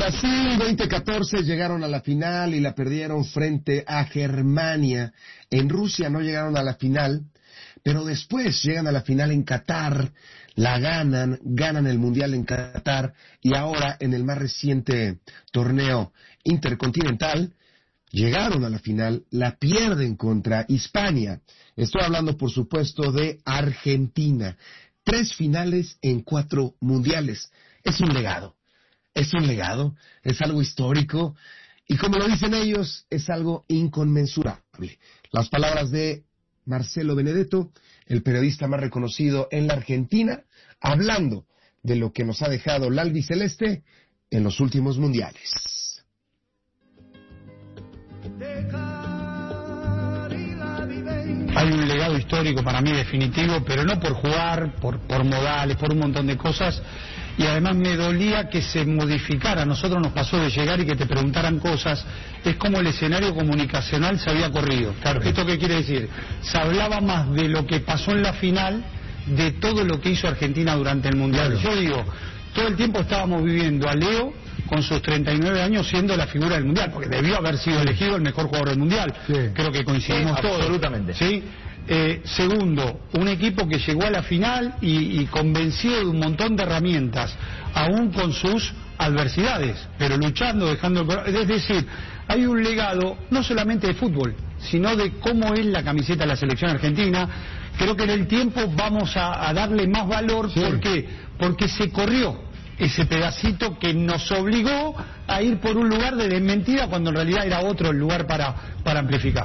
Brasil 2014 llegaron a la final y la perdieron frente a Germania. En Rusia no llegaron a la final, pero después llegan a la final en Qatar, la ganan el Mundial en Qatar y ahora en el más reciente torneo intercontinental llegaron a la final, la pierden contra Hispania. Estoy hablando, por supuesto, de Argentina. 3 finales en 4 mundiales. Es un legado, es algo histórico y como lo dicen ellos, es algo inconmensurable. Las palabras de Marcelo Benedetto, el periodista más reconocido en la Argentina, hablando de lo que nos ha dejado la albiceleste en los últimos mundiales. Hay un legado histórico para mí definitivo, pero no por jugar, por modales, por un montón de cosas. Y además me dolía que se modificara. A nosotros nos pasó de llegar y que te preguntaran cosas. Es como el escenario comunicacional se había corrido. Claro. ¿Esto qué quiere decir? Se hablaba más de lo que pasó en la final, de todo lo que hizo Argentina durante el Mundial. Claro. Yo digo, todo el tiempo estábamos viviendo a Leo con sus 39 años siendo la figura del Mundial, porque debió haber sido elegido el mejor jugador del Mundial. Sí. Creo que coincidimos todos. Absolutamente. ¿Sí? Segundo, un equipo que llegó a la final y convencido de un montón de herramientas, aún con sus adversidades, pero luchando, dejando el... Es decir, hay un legado no solamente de fútbol, sino de cómo es la camiseta de la selección argentina. Creo que en el tiempo vamos a darle más valor. Sí. ¿Por qué? Porque se corrió ese pedacito que nos obligó a ir por un lugar de desmentida cuando en realidad era otro el lugar para amplificar.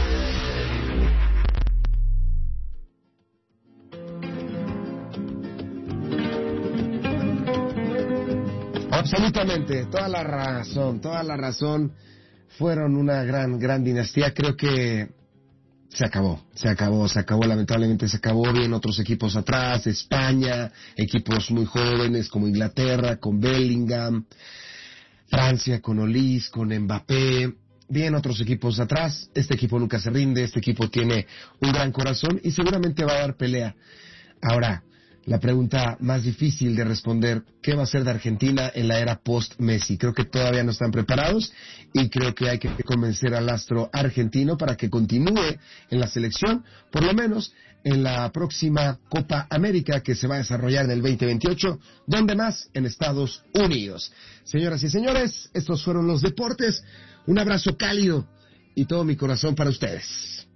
Absolutamente, toda la razón. Fueron una gran dinastía. Creo que se acabó, lamentablemente se acabó. Bien otros equipos atrás, España, equipos muy jóvenes como Inglaterra, con Bellingham, Francia con Olise, con Mbappé, bien otros equipos atrás. Este equipo nunca se rinde, este equipo tiene un gran corazón y seguramente va a dar pelea. Ahora, la pregunta más difícil de responder, ¿qué va a ser de Argentina en la era post-Messi? Creo que todavía no están preparados y creo que hay que convencer al astro argentino para que continúe en la selección, por lo menos en la próxima Copa América que se va a desarrollar en el 2028, ¿dónde más? En Estados Unidos. Señoras y señores, estos fueron los deportes. Un abrazo cálido y todo mi corazón para ustedes.